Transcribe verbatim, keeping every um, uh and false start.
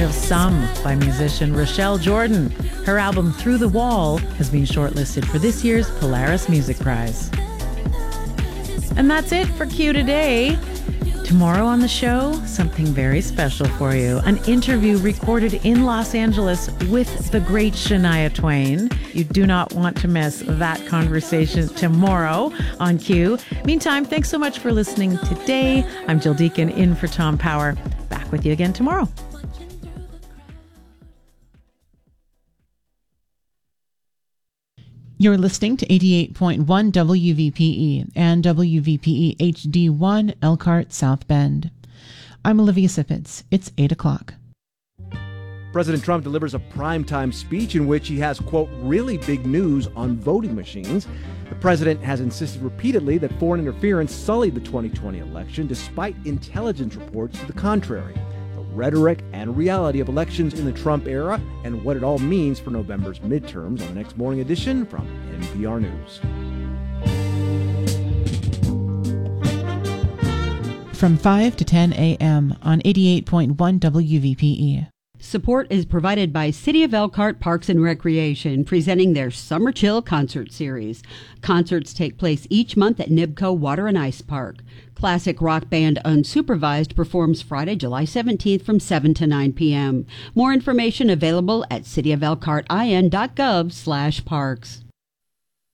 Of Some by musician Rochelle Jordan. Her album Through the Wall has been shortlisted for this year's Polaris Music Prize. And that's it for Q Today. Tomorrow on the show, something very special for you. An interview recorded in Los Angeles with the great Shania Twain. You do not want to miss that conversation tomorrow on Q. Meantime, thanks so much for listening today. I'm Jill Deacon in for Tom Power. Back with you again tomorrow. You're listening to eighty-eight point one W V P E and W V P E H D one Elkhart South Bend. I'm Olivia Sippets. It's eight o'clock. President Trump delivers a primetime speech in which he has, quote, really big news on voting machines. The president has insisted repeatedly that foreign interference sullied the twenty twenty election, despite intelligence reports to the contrary. Rhetoric and reality of elections in the Trump era and what it all means for November's midterms on the next morning edition from N P R News. From five to ten a.m. on eighty-eight point one W V P E. Support is provided by City of Elkhart Parks and Recreation, presenting their Summer Chill concert series. Concerts take place each month at Nibco Water and Ice Park. Classic rock band Unsupervised performs Friday, July seventeenth from seven to nine p.m. More information available at city of elkhart in dot gov slash parks.